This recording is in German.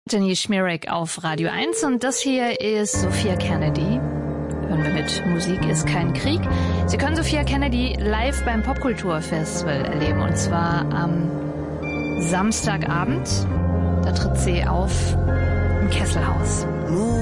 Jenny Schmierek auf Radio 1 und das hier ist Sophia Kennedy. Hören wir mit Musik ist kein Krieg. Sie können Sophia Kennedy live beim Popkulturfestival erleben und zwar am Samstagabend. Da tritt sie auf im Kesselhaus.